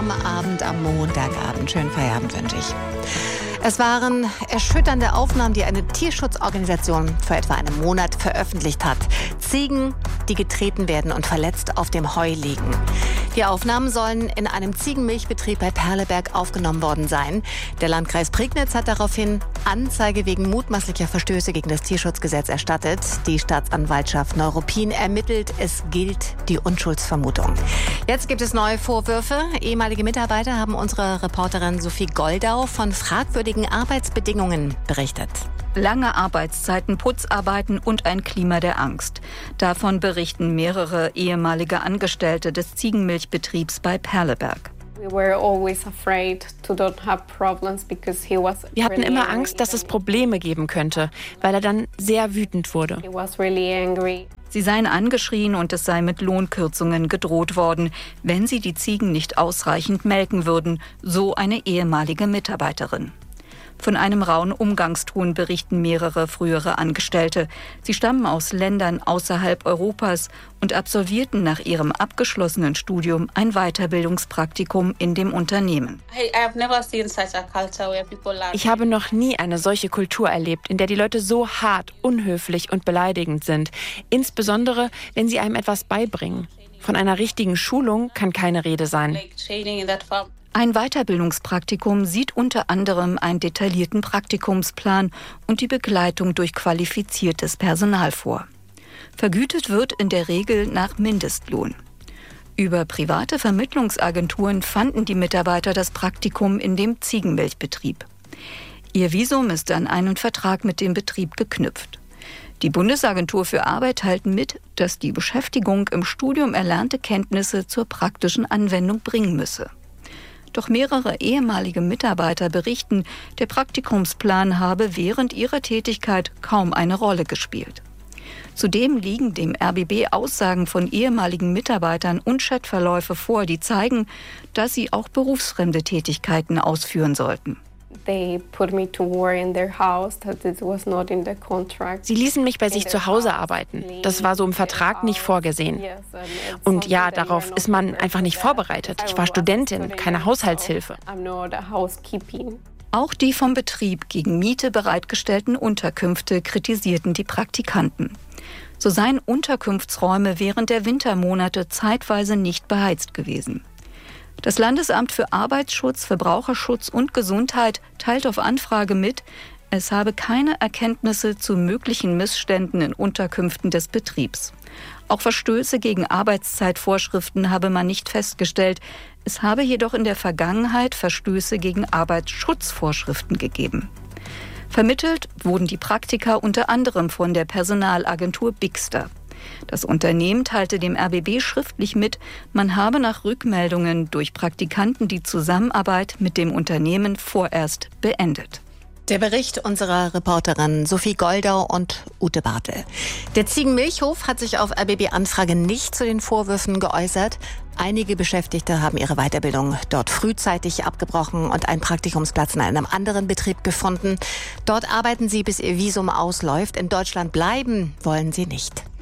am Abend, am Montagabend. Schönen Feierabend wünsche ich. Es waren erschütternde Aufnahmen, die eine Tierschutzorganisation vor etwa einem Monat veröffentlicht hat. Ziegen, die getreten werden und verletzt auf dem Heu liegen. Die Aufnahmen sollen in einem Ziegenmilchbetrieb bei Perleberg aufgenommen worden sein. Der Landkreis Prignitz hat daraufhin Anzeige wegen mutmaßlicher Verstöße gegen das Tierschutzgesetz erstattet. Die Staatsanwaltschaft Neuruppin ermittelt. Es gilt die Unschuldsvermutung. Jetzt gibt es neue Vorwürfe. Ehemalige Mitarbeiter haben unserer Reporterin Sophie Goldau von fragwürdigen Arbeitsbedingungen berichtet. Lange Arbeitszeiten, Putzarbeiten und ein Klima der Angst. Davon berichten mehrere ehemalige Angestellte des Ziegenmilchbetriebs bei Perleberg. Wir hatten immer Angst, dass es Probleme geben könnte, weil er dann sehr wütend wurde. Sie seien angeschrien und es sei mit Lohnkürzungen gedroht worden, wenn sie die Ziegen nicht ausreichend melken würden, so eine ehemalige Mitarbeiterin. Von einem rauen Umgangston berichten mehrere frühere Angestellte. Sie stammen aus Ländern außerhalb Europas und absolvierten nach ihrem abgeschlossenen Studium ein Weiterbildungspraktikum in dem Unternehmen. Ich habe noch nie eine solche Kultur erlebt, in der die Leute so hart, unhöflich und beleidigend sind. Insbesondere, wenn sie einem etwas beibringen. Von einer richtigen Schulung kann keine Rede sein. Ein Weiterbildungspraktikum sieht unter anderem einen detaillierten Praktikumsplan und die Begleitung durch qualifiziertes Personal vor. Vergütet wird in der Regel nach Mindestlohn. Über private Vermittlungsagenturen fanden die Mitarbeiter das Praktikum in dem Ziegenmilchbetrieb. Ihr Visum ist an einen Vertrag mit dem Betrieb geknüpft. Die Bundesagentur für Arbeit teilt mit, dass die Beschäftigung im Studium erlernte Kenntnisse zur praktischen Anwendung bringen müsse. Doch mehrere ehemalige Mitarbeiter berichten, der Praktikumsplan habe während ihrer Tätigkeit kaum eine Rolle gespielt. Zudem liegen dem RBB Aussagen von ehemaligen Mitarbeitern und Chatverläufe vor, die zeigen, dass sie auch berufsfremde Tätigkeiten ausführen sollten. Sie ließen mich bei sich zu Hause arbeiten. Das war so im Vertrag nicht vorgesehen. Und ja, darauf ist man einfach nicht vorbereitet. Ich war Studentin, keine Haushaltshilfe. Auch die vom Betrieb gegen Miete bereitgestellten Unterkünfte kritisierten die Praktikanten. So seien Unterkunftsräume während der Wintermonate zeitweise nicht beheizt gewesen. Das Landesamt für Arbeitsschutz, Verbraucherschutz und Gesundheit teilt auf Anfrage mit, es habe keine Erkenntnisse zu möglichen Missständen in Unterkünften des Betriebs. Auch Verstöße gegen Arbeitszeitvorschriften habe man nicht festgestellt. Es habe jedoch in der Vergangenheit Verstöße gegen Arbeitsschutzvorschriften gegeben. Vermittelt wurden die Praktika unter anderem von der Personalagentur Bigster. Das Unternehmen teilte dem RBB schriftlich mit, man habe nach Rückmeldungen durch Praktikanten die Zusammenarbeit mit dem Unternehmen vorerst beendet. Der Bericht unserer Reporterin Sophie Goldau und Ute Bartel. Der Ziegenmilchhof hat sich auf RBB-Anfrage nicht zu den Vorwürfen geäußert. Einige Beschäftigte haben ihre Weiterbildung dort frühzeitig abgebrochen und einen Praktikumsplatz in einem anderen Betrieb gefunden. Dort arbeiten sie, bis ihr Visum ausläuft. In Deutschland bleiben wollen sie nicht.